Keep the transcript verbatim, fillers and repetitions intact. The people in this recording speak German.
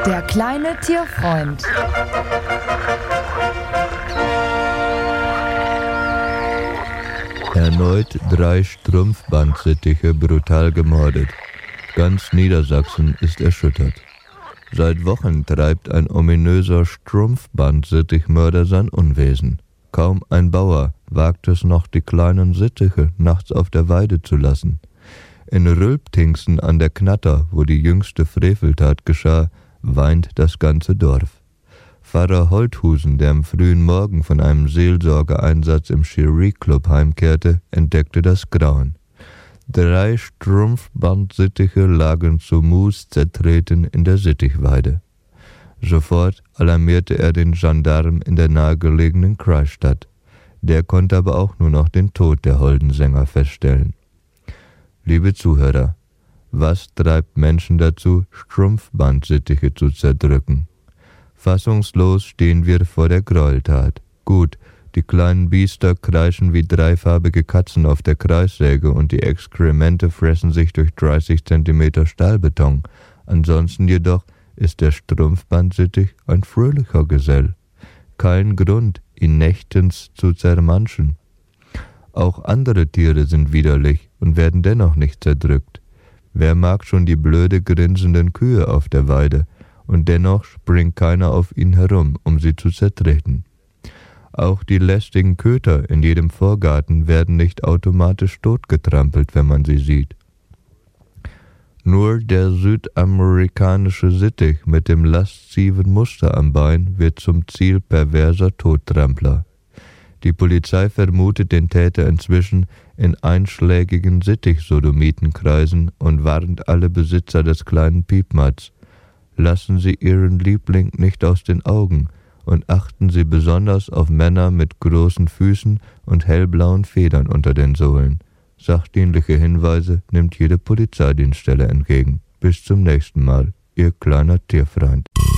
Der kleine Tierfreund. Erneut drei Strumpfbandsittiche brutal gemordet. Ganz Niedersachsen ist erschüttert. Seit Wochen treibt ein ominöser Strumpfbandsittichmörder sein Unwesen. Kaum ein Bauer wagt es noch, die kleinen Sittiche nachts auf der Weide zu lassen. In Rülptingsen an der Knatter, wo die jüngste Freveltat geschah, weint das ganze Dorf. Pfarrer Holthusen, der am frühen Morgen von einem Seelsorgeeinsatz im Cherie-Club heimkehrte, entdeckte das Grauen. Drei Strumpfbandsittiche lagen zu Mus zertreten in der Sittichweide. Sofort alarmierte er den Gendarm in der nahegelegenen Kreisstadt. Der konnte aber auch nur noch den Tod der holden Sänger feststellen. Liebe Zuhörer, was treibt Menschen dazu, Strumpfbandsittiche zu zerdrücken? Fassungslos stehen wir vor der Gräueltat. Gut, die kleinen Biester kreischen wie dreifarbige Katzen auf der Kreissäge und die Exkremente fressen sich durch dreißig Zentimeter Stahlbeton. Ansonsten jedoch ist der Strumpfbandsittich ein fröhlicher Gesell. Kein Grund, ihn nächtens zu zermanschen. Auch andere Tiere sind widerlich und werden dennoch nicht zerdrückt. Wer mag schon die blöde grinsenden Kühe auf der Weide, und dennoch springt keiner auf ihn herum, um sie zu zertreten. Auch die lästigen Köter in jedem Vorgarten werden nicht automatisch totgetrampelt, wenn man sie sieht. Nur der südamerikanische Sittich mit dem lasziven Muster am Bein wird zum Ziel perverser Tottrampler. Die Polizei vermutet den Täter inzwischen in einschlägigen Sittich-Sodomitenkreisen und warnt alle Besitzer des kleinen Piepmatz. Lassen Sie Ihren Liebling nicht aus den Augen und achten Sie besonders auf Männer mit großen Füßen und hellblauen Federn unter den Sohlen. Sachdienliche Hinweise nimmt jede Polizeidienststelle entgegen. Bis zum nächsten Mal, Ihr kleiner Tierfreund.